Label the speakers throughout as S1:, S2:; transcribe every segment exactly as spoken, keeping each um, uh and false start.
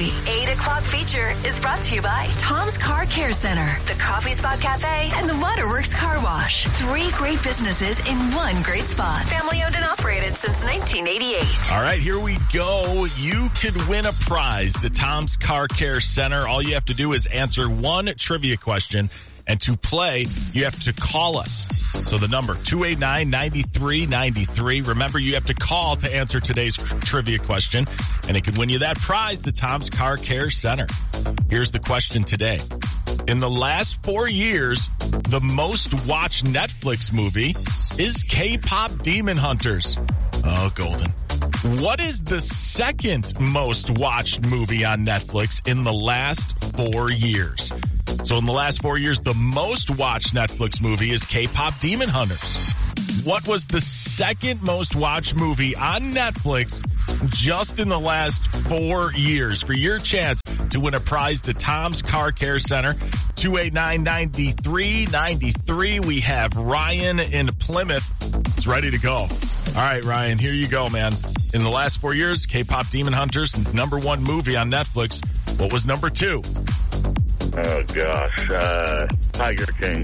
S1: ninety-three. eight o'clock feature is brought to you by Tom's Car Care Center, the Coffee Spot Cafe, and the Waterworks Car Wash. Three great businesses in one great spot. Family owned and operated since nineteen eighty-eight.
S2: All right, here we go. You could win a prize to Tom's Car Care Center. All you have to do is answer one trivia question. And to play, you have to call us. So the number, two eight nine, nine three nine three. Remember, you have to call to answer today's trivia question. And it could win you that prize to Tom's Car Care Center. Here's the question today. In the last four years, the most watched Netflix movie is K-pop Demon Hunters. Oh, Golden. What is the second most watched movie on Netflix in the last four years? So in the last four years, the most watched Netflix movie is K-pop Demon Hunters. What was the second most watched movie on Netflix just in the last four years? For your chance to win a prize to Tom's Car Care Center, two eight nine, nine three nine three. We have Ryan in Plymouth. It's ready to go. All right, Ryan, here you go, man. In the last four years, K-pop Demon Hunters, number one movie on Netflix. What was number two?
S3: Oh, gosh. Uh, Tiger King.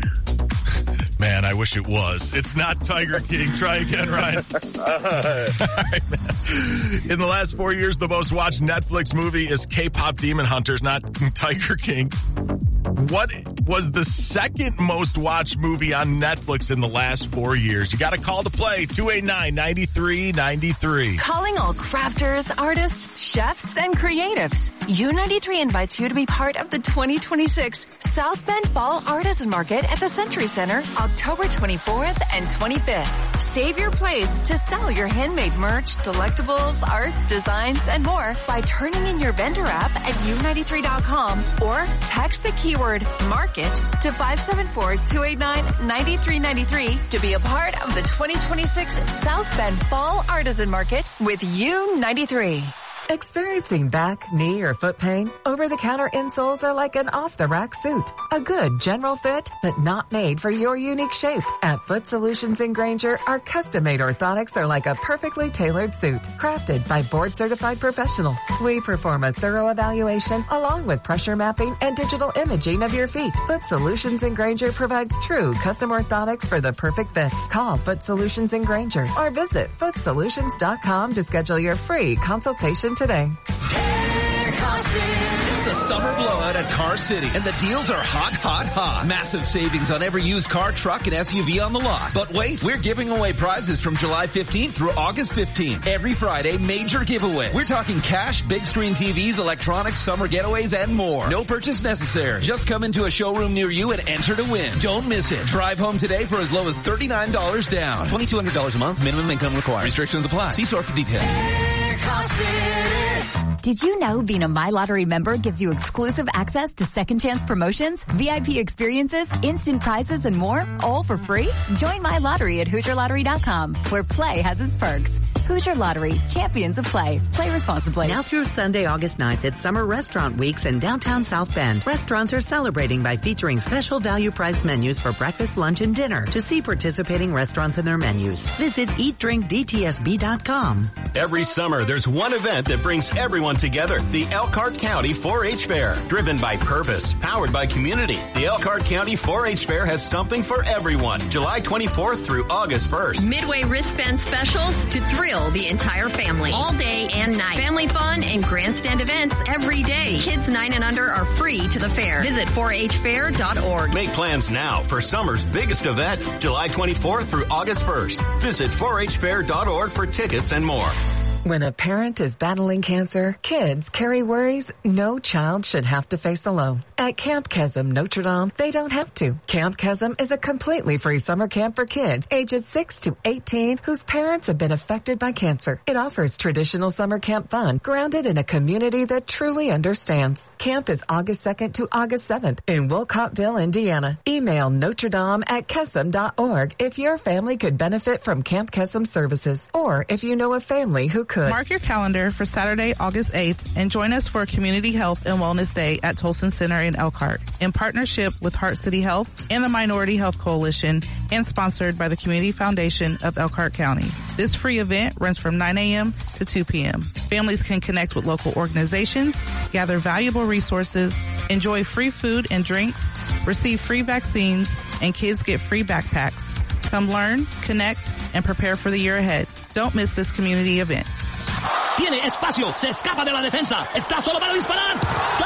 S2: Man, I wish it was. It's not Tiger King. Try again, Ryan.
S3: uh,
S2: All right, man. In the last four years, the most watched Netflix movie is K-pop Demon Hunters, not Tiger King. What was the second most watched movie on Netflix in the last four years? You got to call to play, two eight nine, nine three nine three.
S1: Calling all crafters, artists, chefs, and creatives. U ninety-three invites you to be part of the twenty twenty-six South Bend Fall Artisan Market at the Century Center, October twenty-fourth and twenty-fifth. Save your place to sell your handmade merch, delectables, art, designs, and more by turning in your vendor app at U ninety-three dot com or text the keyword market to five seven four, two eight nine, nine three nine three to be a part of the twenty twenty-six South Bend Fall Artisan Market with U ninety-three.
S4: Experiencing back, knee, or foot pain? Over-the-counter insoles are like an off-the-rack suit. A good general fit, but not made for your unique shape. At Foot Solutions in Granger, our custom-made orthotics are like a perfectly tailored suit, crafted by board-certified professionals. We perform a thorough evaluation along with pressure mapping and digital imaging of your feet. Foot Solutions in Granger provides true custom orthotics for the perfect fit. Call Foot Solutions in Granger or visit foot solutions dot com to schedule your free consultation today.
S5: The summer blowout at Car City, and the deals are hot, hot, hot. Massive savings on every used car, truck, and S U V on the lot. But wait, we're giving away prizes from July fifteenth through August fifteenth. Every Friday, major giveaway. We're talking cash, big screen T Vs, electronics, summer getaways, and more. No purchase necessary. Just come into a showroom near you and enter to win. Don't miss it. Drive home today for as low as thirty-nine dollars down. twenty-two hundred dollars a month. Minimum income required. Restrictions apply. See store for details.
S6: Did you know being a MyLottery member gives you exclusive access to second chance promotions, V I P experiences, instant prizes, and more, all for free? Join MyLottery at Hoosier Lottery dot com, where play has its perks. Hoosier Lottery, champions of play. Play responsibly.
S7: Now through Sunday, August ninth, it's Summer Restaurant Weeks in downtown South Bend. Restaurants are celebrating by featuring special value-priced menus for breakfast, lunch, and dinner. To see participating restaurants and their menus, visit eat drink d t s b dot com.
S8: Every summer, there's one event that brings everyone together. The Elkhart County four H Fair. Driven by purpose, powered by community. The Elkhart County four H Fair has something for everyone. July twenty-fourth through August first.
S9: Midway wristband specials to thrill the entire family. All day and night. Family fun and grandstand events every day. Kids nine and under are free to the fair. Visit four h fair dot org.
S8: Make plans now for summer's biggest event, July twenty-fourth through August first. Visit four h fair dot org for tickets and more.
S4: When a parent is battling cancer, kids carry worries no child should have to face alone. At Camp Kesem Notre Dame, they don't have to. Camp Kesem is a completely free summer camp for kids ages six to eighteen whose parents have been affected by cancer. It offers traditional summer camp fun grounded in a community that truly understands. Camp is August second to August seventh in Wolcottville, Indiana. Email Notre Dame at kesem dot org if your family could benefit from Camp Kesem services, or if you know a family who could could.
S10: Mark your calendar for Saturday, August eighth, and join us for a Community Health and Wellness Day at Tolson Center in Elkhart, in partnership with Heart City Health and the Minority Health Coalition, and sponsored by the Community Foundation of Elkhart County. This free event runs from nine a.m. to two p.m. Families can connect with local organizations, gather valuable resources, enjoy free food and drinks, receive free vaccines, and kids get free backpacks. Come learn, connect, and prepare for the year ahead. Don't miss this community event.
S11: Tiene espacio, se escapa de la defensa, está solo para disparar.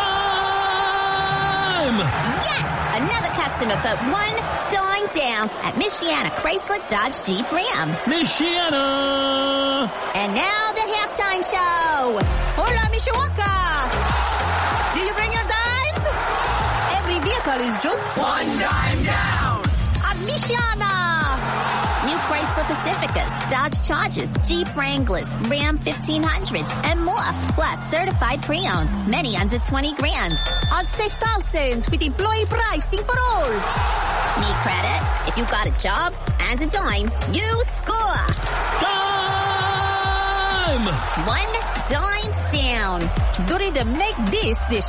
S11: Time!
S12: Yes! Another customer put one dime down at Michiana Chrysler Dodge Jeep Ram.
S11: Michiana!
S12: And now the halftime show. Hola, Mishawaka! Do you bring your dimes? Every vehicle is just one dime down at Michiana. New Chrysler Pacificas, Dodge Chargers, Jeep Wranglers, Ram fifteen hundreds, and more. Plus certified pre-owned, many under twenty grand. On safe thousands with employee pricing for all. Need credit? If you got a job and a dime, you score.
S11: Time!
S12: One dime down. Do to make this the